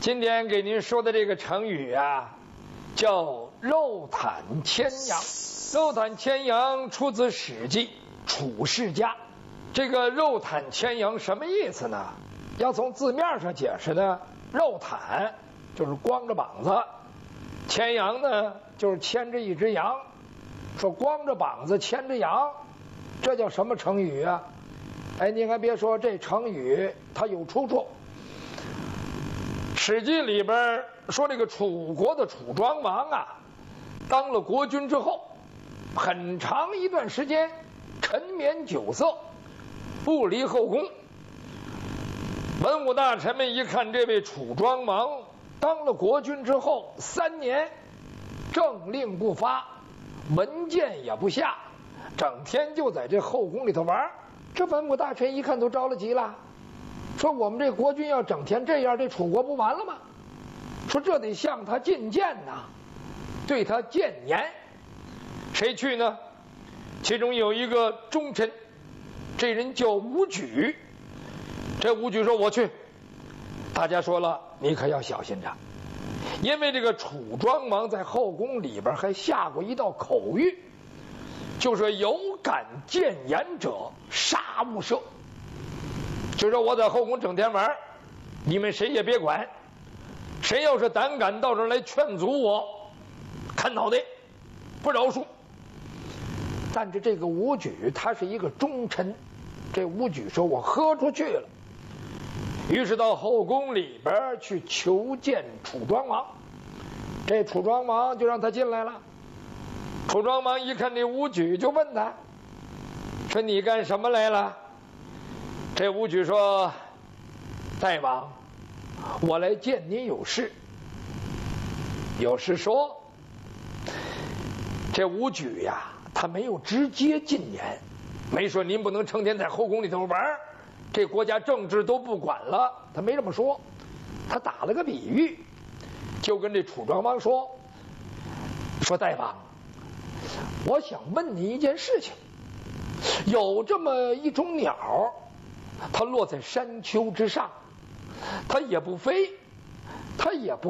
今天给您说的这个成语啊，叫肉袒牵羊。肉袒牵羊出自《史记·楚世家》。这个肉袒牵羊什么意思呢？要从字面上解释呢，肉袒就是光着膀子，牵羊呢就是牵着一只羊。说光着膀子牵着羊，这叫什么成语啊？哎，您还别说，这成语它有出处。《史记》里边说，这个楚国的楚庄王啊，当了国君之后，很长一段时间沉湎酒色，不离后宫。文武大臣们一看这位楚庄王当了国君之后3年，政令不发，文件也不下，整天就在这后宫里头玩。这文武大臣一看都着了急了，说我们这国君要整天这样，这楚国不完了吗？说这得向他进谏呐，对他谏言。谁去呢？其中有一个忠臣，这人叫武举。这武举说我去。大家说了，你可要小心着，因为这个楚庄王在后宫里边还下过一道口谕，就说有敢谏言者杀勿赦。就说我在后宫整天玩，你们谁也别管，谁要是胆敢到这儿来劝阻我，砍脑袋，不饶恕。但是这个武举他是一个忠臣，这武举说我豁出去了，于是到后宫里边去求见楚庄王。这楚庄王就让他进来了。楚庄王一看这武举，就问他说你干什么来了？这武举说大王，我来见您有事。有事说。这武举呀，他没有直接进言，没说您不能成天在后宫里头玩，这国家政治都不管了，他没这么说。他打了个比喻，就跟这楚庄王说大王，我想问你一件事情。有这么一种鸟，它落在山丘之上，它也不飞，它也不